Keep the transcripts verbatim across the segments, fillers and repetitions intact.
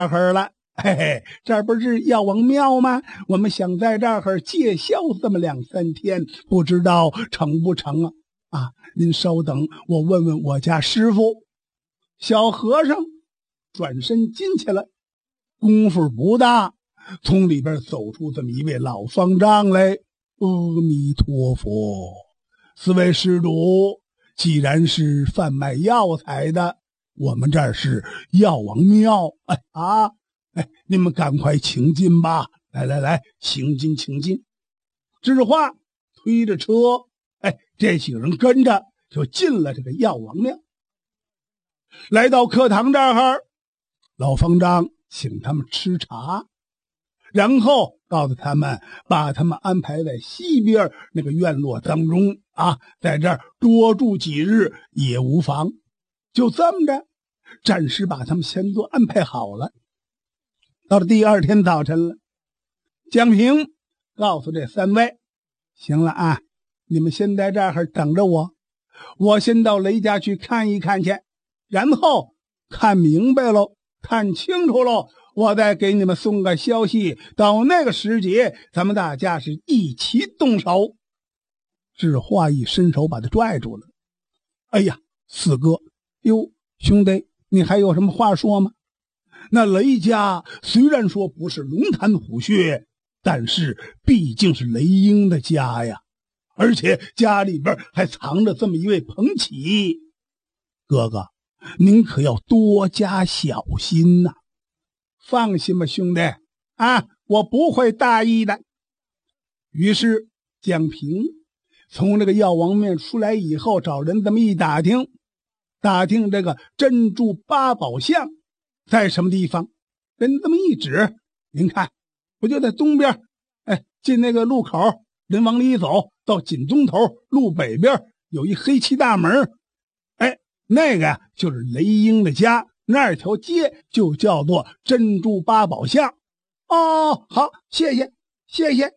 儿了。嘿嘿，这儿不是药王庙吗？我们想在这儿借宵这么两三天，不知道成不成啊？啊，您稍等，我问问我家师傅。小和尚转身进去了，功夫不大，从里边走出这么一位老方丈来。阿弥陀佛，四位施主，既然是贩卖药材的，我们这儿是药王庙，哎啊，哎，你们赶快请进吧！来来来，请进，请进。智化推着车，哎，这几个人跟着就进了这个药王庙。来到课堂这儿，老方丈请他们吃茶，然后告诉他们，把他们安排在西边那个院落当中啊，在这儿多住几日也无妨。就这么着，暂时把他们先都安排好了。到了第二天早晨了，江平告诉这三位，行了啊，你们先在这儿等着我，我先到雷家去看一看去，然后看明白喽，看清楚喽，我再给你们送个消息，到那个时节，咱们大家是一起动手。智化一伸手把他拽住了。哎呀，四哥，哟，兄弟，你还有什么话说吗？那雷家虽然说不是龙潭虎穴，但是毕竟是雷英的家呀，而且家里边还藏着这么一位彭启。哥哥，您可要多加小心呐、啊！放心吧，兄弟啊，我不会大意的。于是蒋平从这个药王庙出来以后，找人这么一打听，打听这个珍珠八宝巷在什么地方，人这么一指，您看，不就在东边，哎，进那个路口，人往里走，到锦东头路北边有一黑漆大门，哎，那个呀就是雷英的家，那条街就叫做珍珠八宝巷。哦，好，谢谢，谢谢。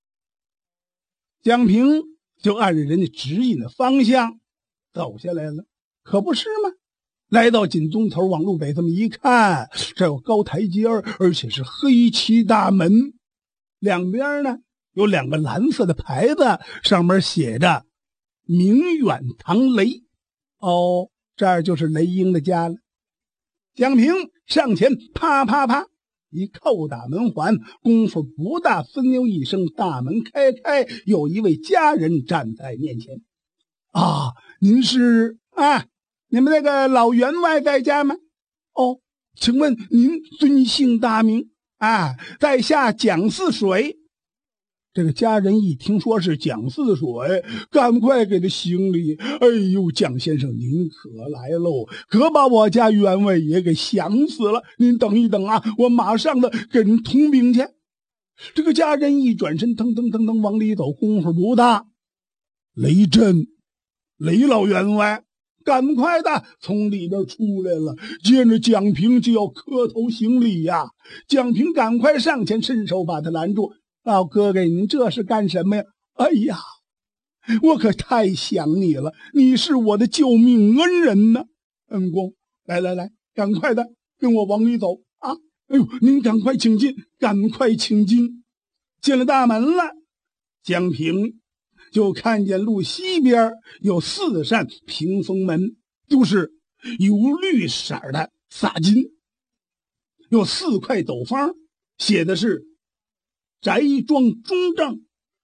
江平就按着人家指引的方向走下来了，可不是吗？来到锦东头，往路北这么一看，这有高台阶，而且是黑漆大门，两边呢有两个蓝色的牌子，上面写着明远堂雷。哦，这儿就是雷英的家了。江平上前啪啪啪一叩打门环，功夫不大，分牛一声，大门开开，有一位家人站在面前。啊，您是啊你们那个老员外在家吗？哦，请问您尊姓大名？啊，在下蒋似水。这个家人一听说是蒋似水，赶快给他行礼。哎呦，蒋先生您可来喽，可把我家员外也给想死了。您等一等啊，我马上的给您通禀去。这个家人一转身，腾腾腾腾往里走，功夫不大，雷震，雷老员外赶快的从里边出来了，见着蒋平就要磕头行礼呀。蒋平赶快上前伸手把他拦住。老哥哥，您这是干什么呀？哎呀，我可太想你了，你是我的救命恩人呢。恩公，来来来，赶快的跟我往里走啊！哎呦，您赶快请进，赶快请进。进了大门了，江平就看见路西边有四扇屏风门，都是油绿色的洒金，有四块斗方，写的是宅庄中正。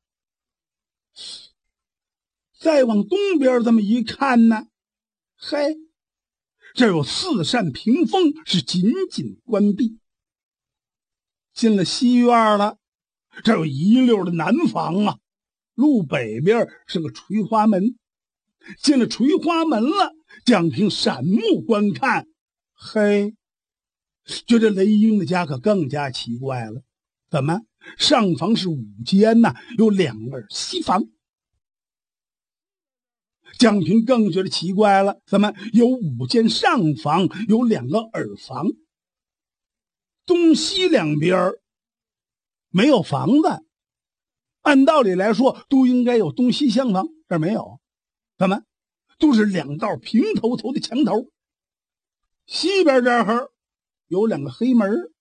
再往东边这么一看呢，嘿，这有四扇屏风是紧紧关闭。进了西院了，这有一溜的南房啊，路北边是个垂花门。进了垂花门了，蒋平闪目观看，嘿，觉得雷英的家可更加奇怪了。怎么上房是五间呢？有两个西房。蒋平更觉得奇怪了，怎么有五间上房，有两个耳房？东西两边没有房子，按道理来说都应该有东西厢房，这儿没有。怎么都是两道平头头的墙头？西边这儿有两个黑门儿